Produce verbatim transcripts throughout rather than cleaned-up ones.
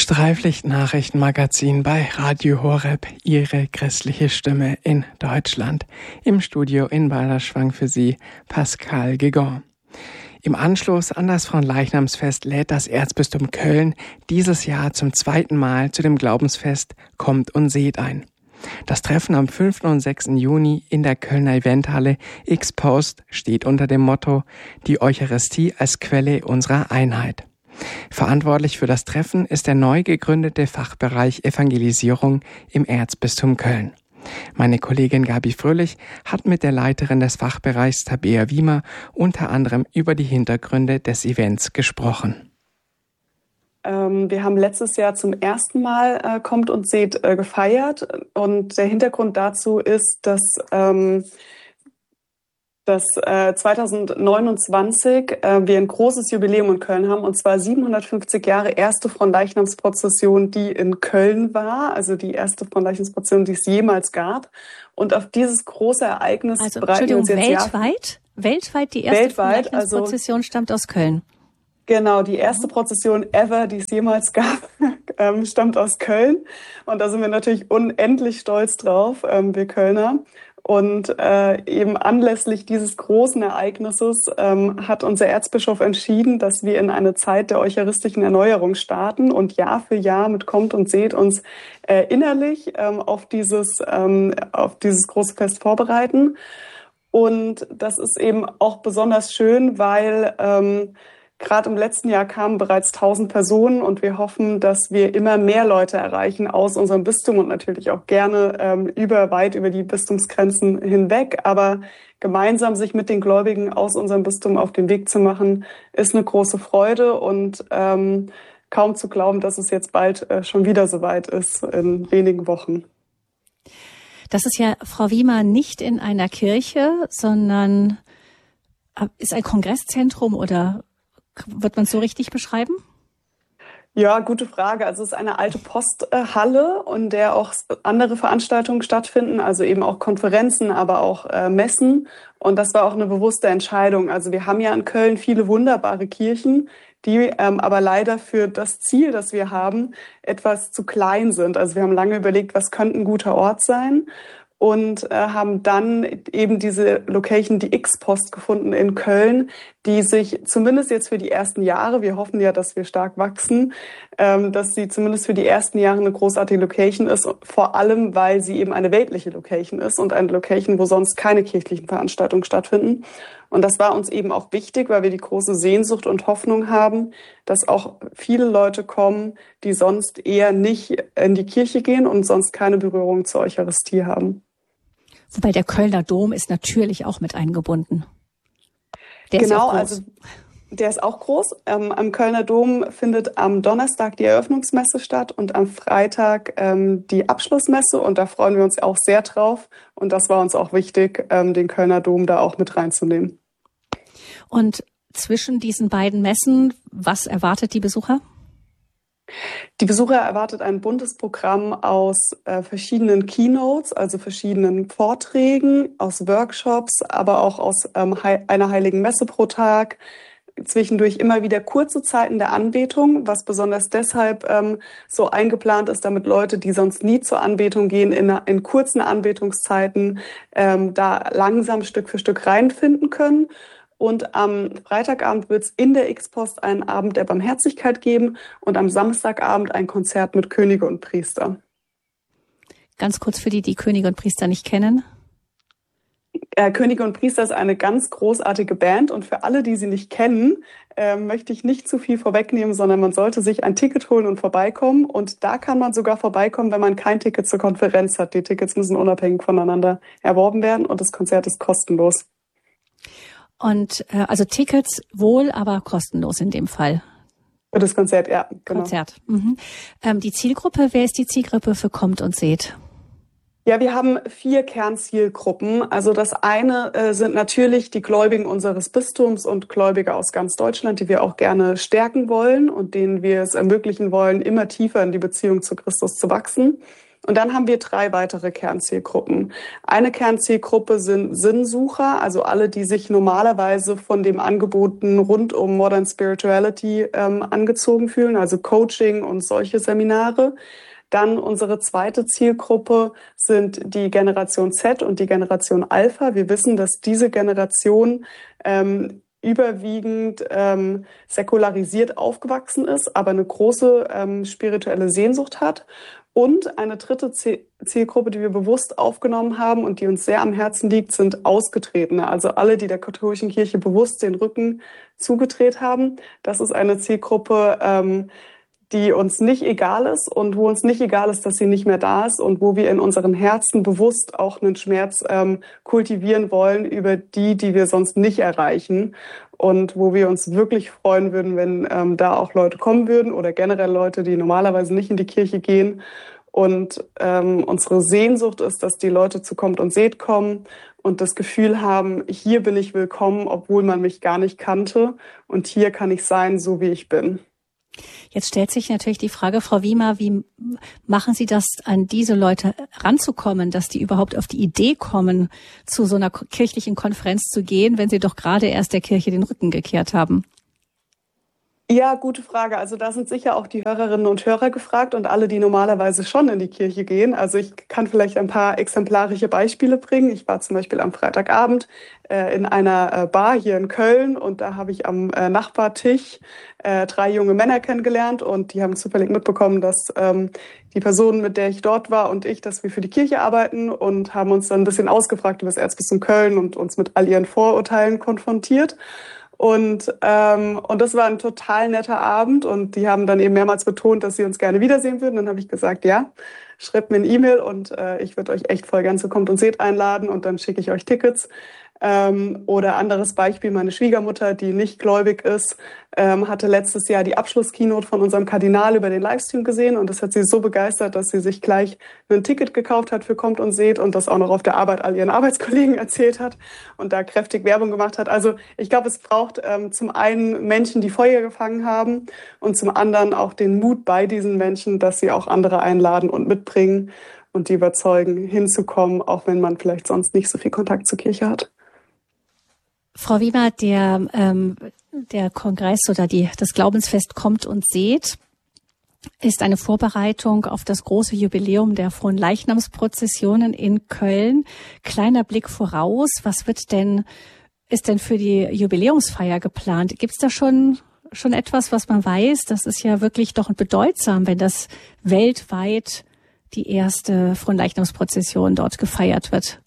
Streiflicht-Nachrichtenmagazin bei Radio Horeb, Ihre christliche Stimme in Deutschland. Im Studio in Balderschwang für Sie Pascal Guégan. Im Anschluss an das Fronleichnamsfest lädt das Erzbistum Köln dieses Jahr zum zweiten Mal zu dem Glaubensfest Kommt und Seht ein. Das Treffen am fünften und sechsten Juni in der Kölner Eventhalle X-Post steht unter dem Motto Die Eucharistie als Quelle unserer Einheit. Verantwortlich für das Treffen ist der neu gegründete Fachbereich Evangelisierung im Erzbistum Köln. Meine Kollegin Gabi Fröhlich hat mit der Leiterin des Fachbereichs Tabea Wiemer unter anderem über die Hintergründe des Events gesprochen. Ähm, wir haben letztes Jahr zum ersten Mal äh, Kommt und Seht äh, gefeiert und der Hintergrund dazu ist, dass ähm, dass äh, zweitausendneunundzwanzig äh, wir ein großes Jubiläum in Köln haben, und zwar siebenhundertfünfzig Jahre erste Fronleichnamsprozession, die in Köln war, also die erste Fronleichnamsprozession, die es jemals gab. Und auf dieses große Ereignis also, bereiten wir uns jetzt weltweit? Jahr, weltweit die erste weltweit, Fronleichnamsprozession also, stammt aus Köln. Genau, die erste Prozession ever, die es jemals gab, ähm, stammt aus Köln. Und da sind wir natürlich unendlich stolz drauf, ähm, wir Kölner. Und äh, eben anlässlich dieses großen Ereignisses ähm, hat unser Erzbischof entschieden, dass wir in eine Zeit der eucharistischen Erneuerung starten und Jahr für Jahr mit Kommt und Seht uns äh, innerlich ähm, auf dieses ähm, auf dieses große Fest vorbereiten. Und das ist eben auch besonders schön, weil ähm, gerade im letzten Jahr kamen bereits tausend Personen und wir hoffen, dass wir immer mehr Leute erreichen aus unserem Bistum und natürlich auch gerne ähm, über weit über die Bistumsgrenzen hinweg. Aber gemeinsam sich mit den Gläubigen aus unserem Bistum auf den Weg zu machen, ist eine große Freude und ähm, kaum zu glauben, dass es jetzt bald äh, schon wieder soweit ist, in wenigen Wochen. Das ist ja, Frau Wiemer, nicht in einer Kirche, sondern ist ein Kongresszentrum oder wird man es so richtig beschreiben? Ja, gute Frage. Also es ist eine alte Posthalle, in der auch andere Veranstaltungen stattfinden, also eben auch Konferenzen, aber auch äh, Messen. Und das war auch eine bewusste Entscheidung. Also wir haben ja in Köln viele wunderbare Kirchen, die ähm, aber leider für das Ziel, das wir haben, etwas zu klein sind. Also wir haben lange überlegt, was könnte ein guter Ort sein. Und äh, haben dann eben diese Location, die X-Post, gefunden in Köln, die sich zumindest jetzt für die ersten Jahre, wir hoffen ja, dass wir stark wachsen, ähm, dass sie zumindest für die ersten Jahre eine großartige Location ist, vor allem, weil sie eben eine weltliche Location ist und eine Location, wo sonst keine kirchlichen Veranstaltungen stattfinden. Und das war uns eben auch wichtig, weil wir die große Sehnsucht und Hoffnung haben, dass auch viele Leute kommen, die sonst eher nicht in die Kirche gehen und sonst keine Berührung zur Eucharistie haben. Wobei der Kölner Dom ist natürlich auch mit eingebunden. Der genau, ist auch groß. Also der ist auch groß. Ähm, am Kölner Dom findet am Donnerstag die Eröffnungsmesse statt und am Freitag ähm, die Abschlussmesse. Und da freuen wir uns auch sehr drauf. Und das war uns auch wichtig, ähm, den Kölner Dom da auch mit reinzunehmen. Und zwischen diesen beiden Messen, was erwartet die Besucher? Die Besucher erwartet ein buntes Programm aus äh, verschiedenen Keynotes, also verschiedenen Vorträgen, aus Workshops, aber auch aus ähm, he- einer heiligen Messe pro Tag. Zwischendurch immer wieder kurze Zeiten der Anbetung, was besonders deshalb ähm, so eingeplant ist, damit Leute, die sonst nie zur Anbetung gehen, in, in kurzen Anbetungszeiten ähm, da langsam Stück für Stück reinfinden können. Und am Freitagabend wird es in der X-Post einen Abend der Barmherzigkeit geben und am Samstagabend ein Konzert mit Könige und Priester. Ganz kurz für die, die Könige und Priester nicht kennen. Äh, Könige und Priester ist eine ganz großartige Band und für alle, die sie nicht kennen, äh, möchte ich nicht zu viel vorwegnehmen, sondern man sollte sich ein Ticket holen und vorbeikommen. Und da kann man sogar vorbeikommen, wenn man kein Ticket zur Konferenz hat. Die Tickets müssen unabhängig voneinander erworben werden und das Konzert ist kostenlos. Und äh, also Tickets wohl, aber kostenlos in dem Fall. Für das Konzert, ja, genau. Konzert. Mhm. Ähm, die Zielgruppe, wer ist die Zielgruppe für Kommt und Seht? Ja, wir haben vier Kernzielgruppen. Also das eine äh, sind natürlich die Gläubigen unseres Bistums und Gläubige aus ganz Deutschland, die wir auch gerne stärken wollen und denen wir es ermöglichen wollen, immer tiefer in die Beziehung zu Christus zu wachsen. Und dann haben wir drei weitere Kernzielgruppen. Eine Kernzielgruppe sind Sinnsucher, also alle, die sich normalerweise von dem Angeboten rund um Modern Spirituality ähm, angezogen fühlen, also Coaching und solche Seminare. Dann unsere zweite Zielgruppe sind die Generation Z und die Generation Alpha. Wir wissen, dass diese Generation ähm, überwiegend ähm, säkularisiert aufgewachsen ist, aber eine große ähm, spirituelle Sehnsucht hat. Und eine dritte Zielgruppe, die wir bewusst aufgenommen haben und die uns sehr am Herzen liegt, sind Ausgetretene. Also alle, die der katholischen Kirche bewusst den Rücken zugedreht haben. Das ist eine Zielgruppe, ähm, die uns nicht egal ist und wo uns nicht egal ist, dass sie nicht mehr da ist und wo wir in unseren Herzen bewusst auch einen Schmerz ähm, kultivieren wollen über die, die wir sonst nicht erreichen. Und wo wir uns wirklich freuen würden, wenn ähm, da auch Leute kommen würden oder generell Leute, die normalerweise nicht in die Kirche gehen. Und ähm, unsere Sehnsucht ist, dass die Leute zu Kommt und Seht kommen und das Gefühl haben, hier bin ich willkommen, obwohl man mich gar nicht kannte. Und hier kann ich sein, so wie ich bin. Jetzt stellt sich natürlich die Frage, Frau Wiemer, wie machen Sie das, an diese Leute ranzukommen, dass die überhaupt auf die Idee kommen, zu so einer kirchlichen Konferenz zu gehen, wenn sie doch gerade erst der Kirche den Rücken gekehrt haben? Ja, gute Frage. Also da sind sicher auch die Hörerinnen und Hörer gefragt und alle, die normalerweise schon in die Kirche gehen. Also ich kann vielleicht ein paar exemplarische Beispiele bringen. Ich war zum Beispiel am Freitagabend äh, in einer äh, Bar hier in Köln und da habe ich am äh, Nachbartisch äh, drei junge Männer kennengelernt und die haben zufällig mitbekommen, dass ähm, die Person, mit der ich dort war und ich, dass wir für die Kirche arbeiten und haben uns dann ein bisschen ausgefragt über das Erzbistum Köln und uns mit all ihren Vorurteilen konfrontiert. Und ähm, und das war ein total netter Abend und die haben dann eben mehrmals betont, dass sie uns gerne wiedersehen würden. Dann habe ich gesagt, ja, schreibt mir eine E-Mail und äh, ich würde euch echt voll gern zu Kommt und Seht einladen und dann schicke ich euch Tickets. Ähm, oder anderes Beispiel, meine Schwiegermutter, die nicht gläubig ist, ähm, hatte letztes Jahr die Abschlusskeynote von unserem Kardinal über den Livestream gesehen und das hat sie so begeistert, dass sie sich gleich ein Ticket gekauft hat für Kommt und Seht und das auch noch auf der Arbeit all ihren Arbeitskollegen erzählt hat und da kräftig Werbung gemacht hat. Also ich glaube, es braucht ähm, zum einen Menschen, die Feuer gefangen haben und zum anderen auch den Mut bei diesen Menschen, dass sie auch andere einladen und mitbringen und die überzeugen, hinzukommen, auch wenn man vielleicht sonst nicht so viel Kontakt zur Kirche hat. Frau Wiemer, der, ähm, der Kongress oder die, das Glaubensfest Kommt und Seht ist eine Vorbereitung auf das große Jubiläum der Fronleichnamsprozessionen in Köln. Kleiner Blick voraus, was wird denn, ist denn für die Jubiläumsfeier geplant? Gibt es da schon, schon etwas, was man weiß? Das ist ja wirklich doch bedeutsam, wenn das weltweit die erste Fronleichnamsprozession dort gefeiert wird.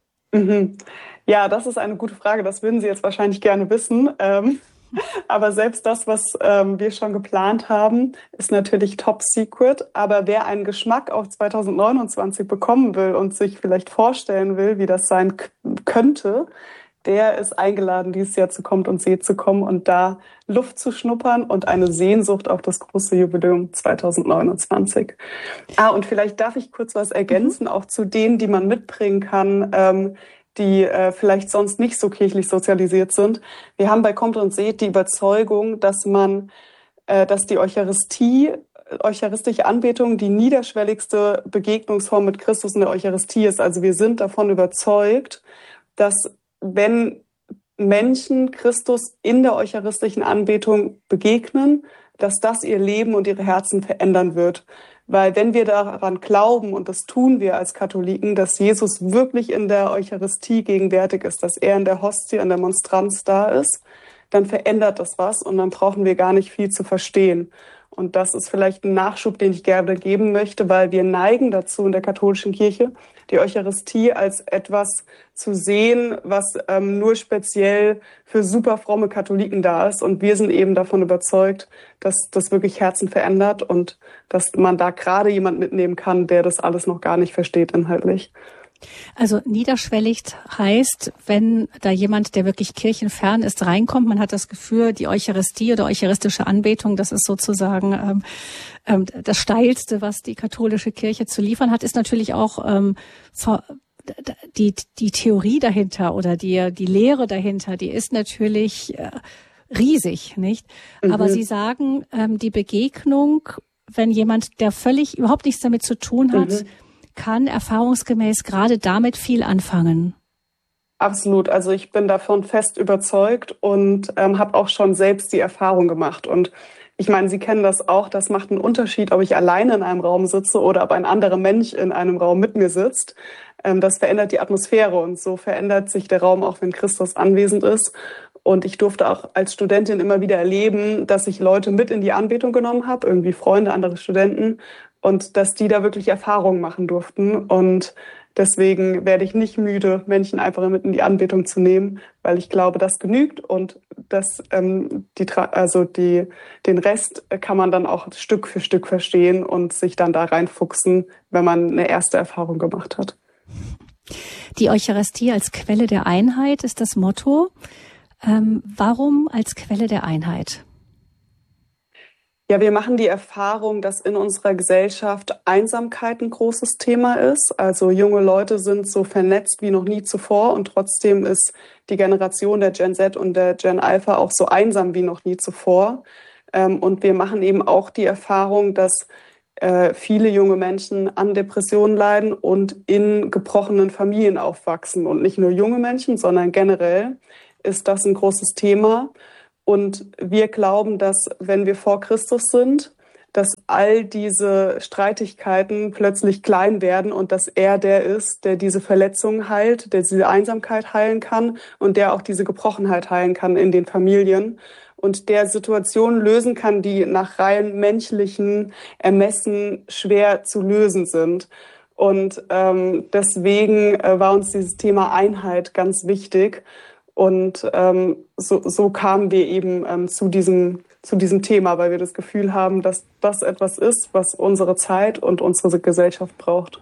Mhm. Ja, das ist eine gute Frage. Das würden Sie jetzt wahrscheinlich gerne wissen. Ähm, aber selbst das, was ähm, wir schon geplant haben, ist natürlich top secret. Aber wer einen Geschmack auf zwanzig neunundzwanzig bekommen will und sich vielleicht vorstellen will, wie das sein k- könnte, der ist eingeladen, dieses Jahr zu Kommt und Seht zu kommen und da Luft zu schnuppern und eine Sehnsucht auf das große Jubiläum zwanzig neunundzwanzig. Ah, und vielleicht darf ich kurz was ergänzen, mhm. auch zu denen, die man mitbringen kann, ähm, die äh, vielleicht sonst nicht so kirchlich sozialisiert sind. Wir haben bei Kommt und Seht die Überzeugung, dass man, äh, dass die Eucharistie, eucharistische Anbetung die niederschwelligste Begegnungsform mit Christus in der Eucharistie ist. Also wir sind davon überzeugt, dass wenn Menschen Christus in der eucharistischen Anbetung begegnen, dass das ihr Leben und ihre Herzen verändern wird. Weil wenn wir daran glauben, und das tun wir als Katholiken, dass Jesus wirklich in der Eucharistie gegenwärtig ist, dass er in der Hostie, in der Monstranz da ist, dann verändert das was und dann brauchen wir gar nicht viel zu verstehen. Und das ist vielleicht ein Nachschub, den ich gerne geben möchte, weil wir neigen dazu in der katholischen Kirche, die Eucharistie als etwas zu sehen, was ähm, nur speziell für super fromme Katholiken da ist. Und wir sind eben davon überzeugt, dass das wirklich Herzen verändert und dass man da gerade jemand mitnehmen kann, der das alles noch gar nicht versteht inhaltlich. Also niederschwellig heißt, wenn da jemand, der wirklich kirchenfern ist, reinkommt, man hat das Gefühl, die Eucharistie oder eucharistische Anbetung, das ist sozusagen ähm, ähm, das Steilste, was die katholische Kirche zu liefern hat, ist natürlich auch ähm, vor, die die Theorie dahinter oder die die Lehre dahinter, die ist natürlich äh, riesig, nicht? Mhm. Aber Sie sagen, ähm, die Begegnung, wenn jemand, der völlig überhaupt nichts damit zu tun hat, mhm. kann erfahrungsgemäß gerade damit viel anfangen. Absolut. Also ich bin davon fest überzeugt und ähm, habe auch schon selbst die Erfahrung gemacht. Und ich meine, Sie kennen das auch. Das macht einen Unterschied, ob ich alleine in einem Raum sitze oder ob ein anderer Mensch in einem Raum mit mir sitzt. Ähm, das verändert die Atmosphäre und so verändert sich der Raum auch, wenn Christus anwesend ist. Und ich durfte auch als Studentin immer wieder erleben, dass ich Leute mit in die Anbetung genommen habe, irgendwie Freunde, andere Studenten, und dass die da wirklich Erfahrungen machen durften. Und deswegen werde ich nicht müde, Menschen einfach mit in die Anbetung zu nehmen, weil ich glaube, das genügt und das, ähm, die, also die, den Rest kann man dann auch Stück für Stück verstehen und sich dann da reinfuchsen, wenn man eine erste Erfahrung gemacht hat. Die Eucharistie als Quelle der Einheit ist das Motto. Ähm, warum als Quelle der Einheit? Ja, wir machen die Erfahrung, dass in unserer Gesellschaft Einsamkeit ein großes Thema ist. Also junge Leute sind so vernetzt wie noch nie zuvor und trotzdem ist die Generation der Gen Z und der Gen Alpha auch so einsam wie noch nie zuvor. Und wir machen eben auch die Erfahrung, dass viele junge Menschen an Depressionen leiden und in gebrochenen Familien aufwachsen. Und nicht nur junge Menschen, sondern generell ist das ein großes Thema. Und wir glauben, dass wenn wir vor Christus sind, dass all diese Streitigkeiten plötzlich klein werden und dass er der ist, der diese Verletzungen heilt, der diese Einsamkeit heilen kann und der auch diese Gebrochenheit heilen kann in den Familien und der Situationen lösen kann, die nach rein menschlichen Ermessen schwer zu lösen sind. Und ähm, deswegen äh, war uns dieses Thema Einheit ganz wichtig. Und ähm, so, so kamen wir eben ähm, zu diesem, zu diesem Thema, weil wir das Gefühl haben, dass das etwas ist, was unsere Zeit und unsere Gesellschaft braucht.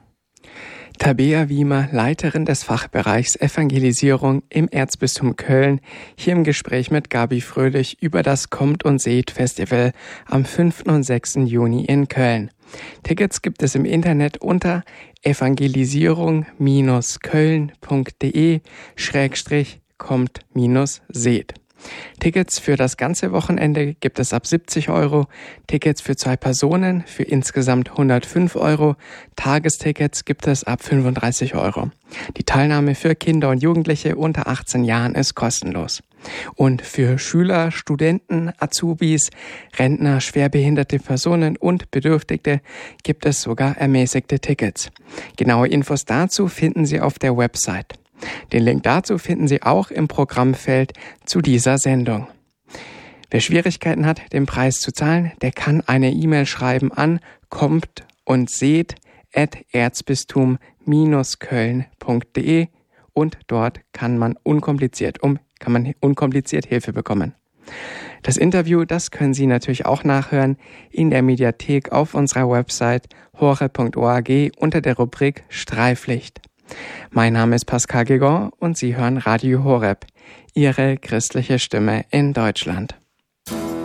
Tabea Wiemer, Leiterin des Fachbereichs Evangelisierung im Erzbistum Köln, hier im Gespräch mit Gabi Fröhlich über das Kommt und Seht Festival am fünften und sechsten Juni in Köln. Tickets gibt es im Internet unter evangelisierung köln punkt de schrägstrich kommt minus seht. Tickets für das ganze Wochenende gibt es ab siebzig Euro, Tickets für zwei Personen für insgesamt hundertfünf Euro, Tagestickets gibt es ab fünfunddreißig Euro. Die Teilnahme für Kinder und Jugendliche unter achtzehn Jahren ist kostenlos. Und für Schüler, Studenten, Azubis, Rentner, schwerbehinderte Personen und Bedürftige gibt es sogar ermäßigte Tickets. Genaue Infos dazu finden Sie auf der Website. Den Link dazu finden Sie auch im Programmfeld zu dieser Sendung. Wer Schwierigkeiten hat, den Preis zu zahlen, der kann eine E-Mail schreiben an kommt und seht at erzbistum köln punkt de und dort kann man unkompliziert um kann man unkompliziert Hilfe bekommen. Das Interview, das können Sie natürlich auch nachhören in der Mediathek auf unserer Website horeb punkt org unter der Rubrik Streiflicht. Mein Name ist Pascal Gegon und Sie hören Radio Horeb, Ihre christliche Stimme in Deutschland.